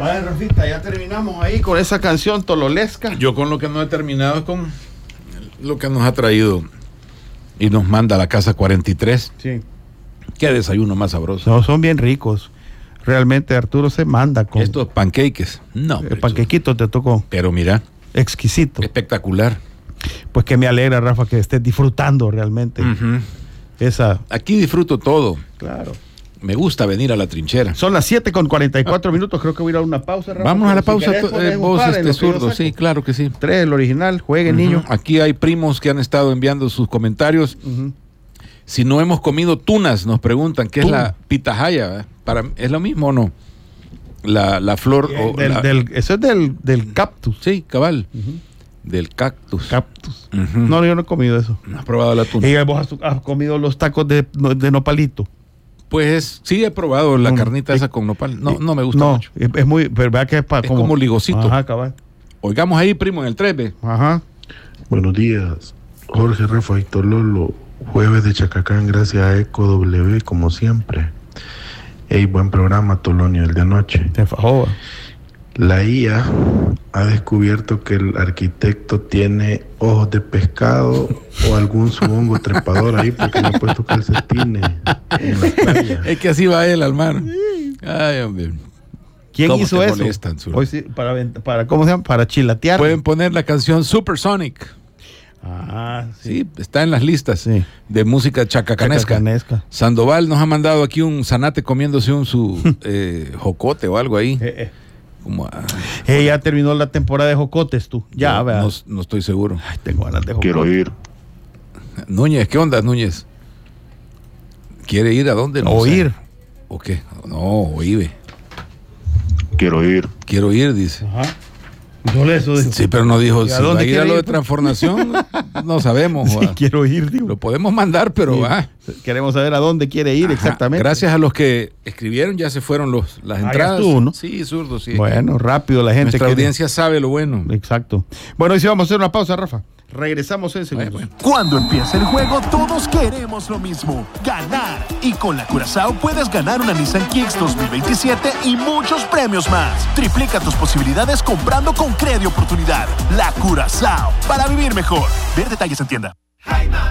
ver, Rafita, ya terminamos ahí con esa canción tololesca. Yo con lo que no he terminado es con lo que nos ha traído y nos manda a la casa 43. Sí. Qué desayuno más sabroso. No, son bien ricos. Realmente Arturo se manda con Estos panqueques. No. el panquequito te tocó. Pero mira, Exquisito. espectacular. Pues que me alegra, Rafa, que estés disfrutando realmente esa. Aquí disfruto todo. Claro. Me gusta venir a la trinchera. Son las 7:44. Creo que voy a ir a una pausa, Rafa. Vamos a la Si pausa, querés, pones un vos par en lo que yo zurdo. saco. Sí, claro que sí. 3, el original. Jueguen, niños. Aquí hay primos que han estado enviando sus comentarios. Si no hemos comido tunas, nos preguntan, ¿qué es la pitahaya? ¿Es lo mismo o no? La flor. Eso es del cactus. Sí, cabal. Del cactus. Cactus. No, yo no he comido eso. ¿No has probado la tuna? ¿Y vos has comido los tacos de nopalito? Pues sí, he probado la carnita esa con nopal. No me gusta mucho. Es muy, pero vea que es como ligosito. Ajá, cabal. Oigamos ahí, primo, en el 3B. Ajá. Buenos días, Jorge, Rafa, Héctor Lolo. Jueves de Chacacán, gracias a Eco W, como siempre. Hey, buen programa, Tolonio, el de anoche. Te fajó. La IA ha descubierto que el arquitecto tiene ojos de pescado o algún subhongo trepador ahí porque le ha puesto calcetines en la playa. Es que así va él al mar. Ay, hombre. ¿Quién ¿Cómo hizo te eso? molestan, Hoy sí, para ¿cómo se llama? Para chilatear. Pueden poner la canción Supersonic. Ah, Sí, está en las listas Sí. de música chacacanesca. Chacacanesca. Sandoval nos ha mandado aquí un zanate comiéndose su jocote o algo ahí. Como, Ya terminó la temporada de jocotes tú. Ya, vea. no estoy seguro. Ay, tengo ganas de jocotes. Quiero ir. Núñez, ¿qué onda, Núñez? ¿Quiere ir a dónde? No Oír. sé. ¿O qué? No, oíbe. Quiero ir. Quiero ir, dice. Ajá. Yo le eso digo. Sí, pero no dijo, ¿Y a si va dónde a ir a quiere lo de ir? transformación, no sabemos. Sí, quiero ir, digo. Lo podemos mandar, pero Sí. Queremos saber a dónde quiere ir exactamente. Gracias a los que escribieron, ya se fueron las entradas. Ya estuvo, ¿no? Sí, zurdo, sí. Bueno, rápido la gente. Nuestra audiencia sabe lo bueno. Exacto. Bueno, y si vamos a hacer una pausa, Rafa. Regresamos en segundos. Bueno. Cuando empieza el juego, todos queremos lo mismo, ganar. Y con la Curazao puedes ganar una Nissan Kicks 2027 y muchos premios más. Triplica tus posibilidades comprando con Credi Oportunidad. La Curazao, para vivir mejor. Ver detalles en tienda.